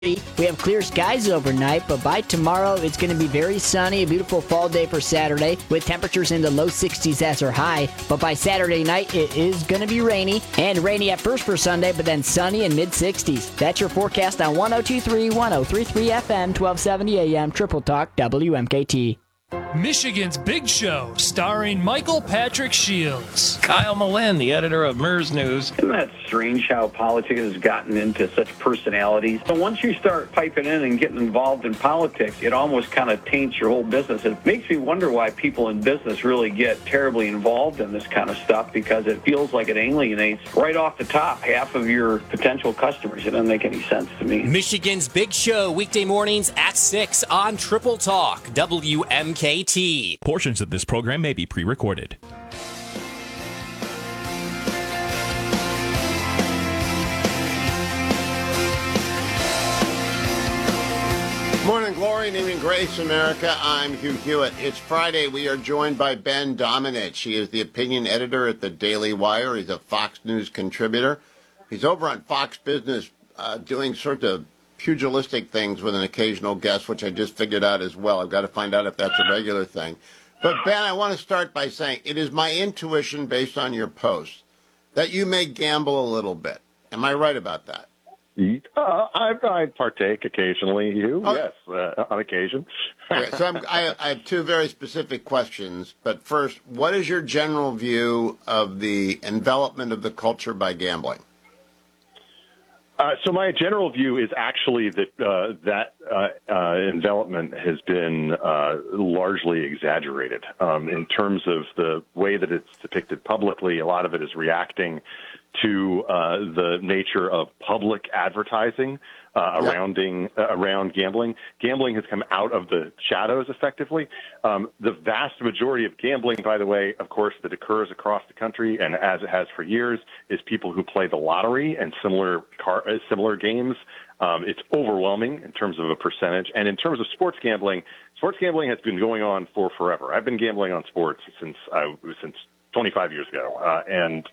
We have clear skies overnight, but by tomorrow it's going to be very sunny, a beautiful fall day for Saturday with temperatures in the low 60s as our high. But by Saturday night it is going to be rainy, and rainy at first for Sunday, but then sunny in mid-60s. That's your forecast on 102.3, 103.3 FM, 1270 AM, Triple Talk, WMKT. Michigan's Big Show, starring Michael Patrick Shields. Kyle Malin, the editor of MERS News. Isn't that strange how politics has gotten into such personalities? So once you start piping in and getting involved in politics, it almost kind of taints your whole business. It makes me wonder why people in business really get terribly involved in this kind of stuff, because it feels like it alienates right off the top half of your potential customers. It doesn't make any sense to me. Michigan's Big Show, weekday mornings at 6 on Triple Talk, WMKT. Portions of this program may be pre-recorded. Morning glory and evening grace, America. I'm Hugh Hewitt. It's Friday. We are joined by Ben Domenech. He is the opinion editor at the Daily Wire. He's a Fox News contributor. He's over on Fox Business doing sort of pugilistic things with an occasional guest, which I just figured out as well. I've got to find out if that's a regular thing. But, Ben, I want to start by saying it is my intuition, based on your posts, that you may gamble a little bit. Am I right about that? I partake occasionally, Hugh. Oh. Yes, on occasion. Okay, so I have two very specific questions. But first, what is your general view of the envelopment of the culture by gambling? So my general view is actually that envelopment has been largely exaggerated in terms of the way that it's depicted publicly. A lot of it is reacting to the nature of public advertising around gambling. Gambling has come out of the shadows effectively. The vast majority of gambling, by the way, of course, that occurs across the country, and as it has for years, is people who play the lottery and similar games. It's overwhelming in terms of a percentage. And in terms of sports gambling has been going on for forever. I've been gambling on sports since 25 years ago.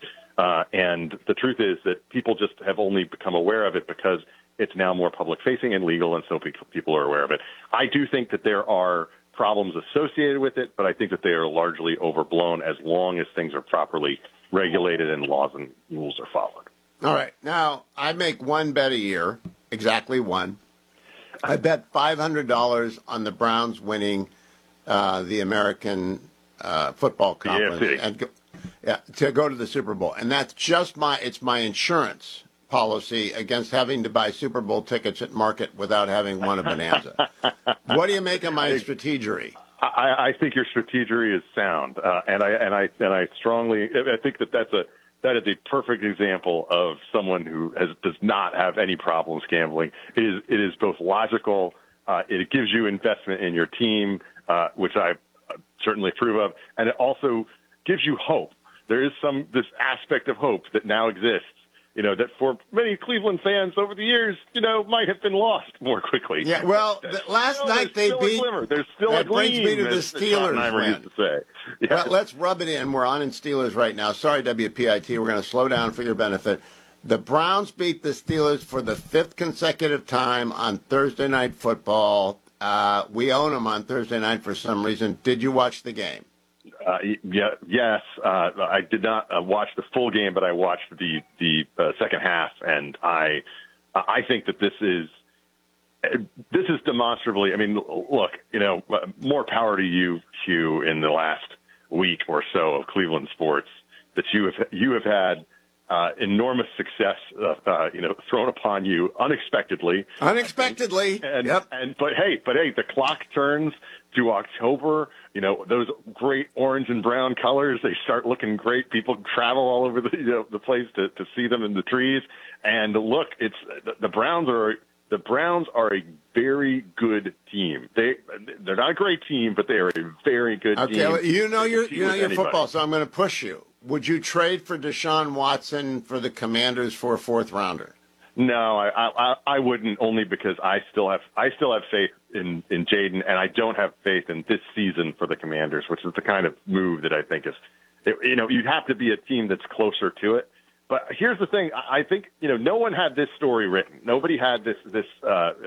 And the truth is that people just have only become aware of it because it's now more public-facing and legal, and so people are aware of it. I do think that there are problems associated with it, but I think that they are largely overblown as long as things are properly regulated and laws and rules are followed. All right. Now, I make one bet a year, exactly one. I bet $500 on the Browns winning the American Football Conference to go to the Super Bowl. And that's just my insurance policy against having to buy Super Bowl tickets at market without having won a bonanza. What do you make of my strategery? I think your strategery is sound, and I strongly think that is a perfect example of someone who does not have any problems gambling. It is both logical, it gives you investment in your team, which I certainly approve of, and it also gives you hope. There is this aspect of hope that now exists, that for many Cleveland fans over the years, might have been lost more quickly. Yeah, well, last night they beat. There's still a gleam. Brings me to the Steelers. Used to say. Yes. Well, let's rub it in. We're on in Steelers right now. Sorry, WPIT. We're going to slow down for your benefit. The Browns beat the Steelers for the fifth consecutive time on Thursday Night Football. We own them on Thursday night for some reason. Did you watch the game? Yes. I did not watch the full game, but I watched the second half, and I think that this is demonstrably. I mean, look, more power to you, Hugh, in the last week or so of Cleveland sports, that you have had enormous success, thrown upon you unexpectedly. Unexpectedly. But hey, the clock turns to October. Those great orange and brown colors, they start looking great. People travel all over the place to see them in the trees. And look, the Browns are a very good team. They're not a great team, but they are a very good team. Okay, you know your football, so I'm going to push you. Would you trade for Deshaun Watson for the Commanders for a fourth rounder? No, I wouldn't, only because I still have faith in Jaden, and I don't have faith in this season for the Commanders, which is the kind of move that I think is, you'd have to be a team that's closer to it But here's the thing. I think, no one had this story written. Nobody had this